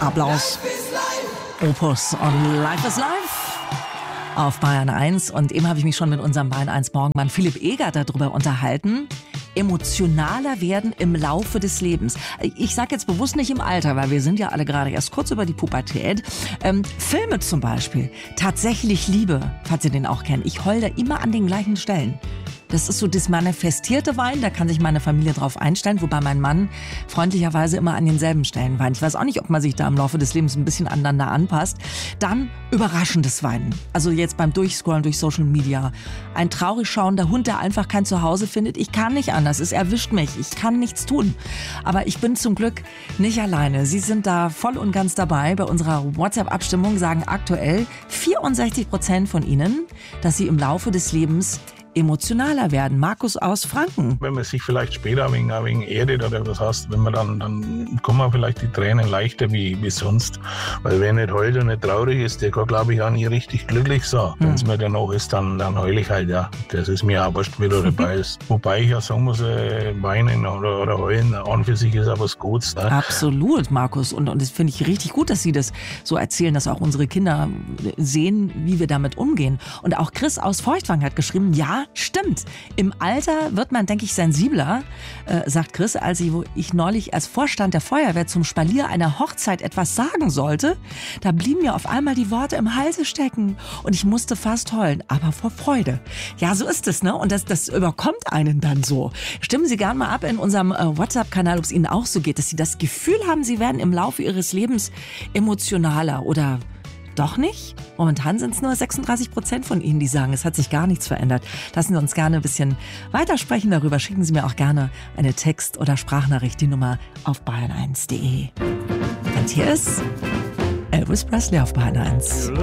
Applaus. Opus und Life is Life auf Bayern 1. Und eben habe ich mich schon mit unserem Bayern 1 Morgenmann Philipp Egert darüber unterhalten. Emotionaler werden im Laufe des Lebens. Ich sage jetzt bewusst nicht im Alter, weil wir sind ja alle gerade erst kurz über die Pubertät. Filme zum Beispiel. Tatsächlich Liebe, falls ihr den auch kennt. Ich heul da immer an den gleichen Stellen. Das ist so das manifestierte Weinen, da kann sich meine Familie drauf einstellen, wobei mein Mann freundlicherweise immer an denselben Stellen weint. Ich weiß auch nicht, ob man sich da im Laufe des Lebens ein bisschen aneinander anpasst. Dann überraschendes Weinen. Also jetzt beim Durchscrollen durch Social Media. Ein traurig schauender Hund, der einfach kein Zuhause findet. Ich kann nicht anders, es erwischt mich. Ich kann nichts tun. Aber ich bin zum Glück nicht alleine. Sie sind da voll und ganz dabei. Bei unserer WhatsApp-Abstimmung sagen aktuell 64% von Ihnen, dass sie im Laufe des Lebens emotionaler werden. Markus aus Franken. Wenn man sich vielleicht später wegen erdet oder was hast, wenn man dann kommen vielleicht die Tränen leichter wie sonst. Weil wer nicht heult und nicht traurig ist, der kann, glaube ich, auch nie richtig glücklich sein. Wenn es mir dann noch ist, dann heul ich halt, ja. Das ist mir auch wurscht, wie da dabei ist. Wobei ich ja sagen muss, weinen oder heulen an für sich ist auch was Gutes. Ne? Absolut, Markus. Und das finde ich richtig gut, dass Sie das so erzählen, dass auch unsere Kinder sehen, wie wir damit umgehen. Und auch Chris aus Feuchtwang hat geschrieben, ja, stimmt. Im Alter wird man, denke ich, sensibler, sagt Chris, als ich neulich als Vorstand der Feuerwehr zum Spalier einer Hochzeit etwas sagen sollte. Da blieben mir auf einmal die Worte im Halse stecken und ich musste fast heulen, aber vor Freude. Ja, so ist es, ne? Und das überkommt einen dann so. Stimmen Sie gerne mal ab in unserem WhatsApp-Kanal, ob es Ihnen auch so geht, dass Sie das Gefühl haben, Sie werden im Laufe Ihres Lebens emotionaler oder doch nicht? Momentan sind es nur 36% von Ihnen, die sagen, es hat sich gar nichts verändert. Lassen Sie uns gerne ein bisschen weitersprechen darüber. Schicken Sie mir auch gerne eine Text- oder Sprachnachricht, die Nummer auf bayern1.de. Und hier ist Elvis Presley auf Bayern 1.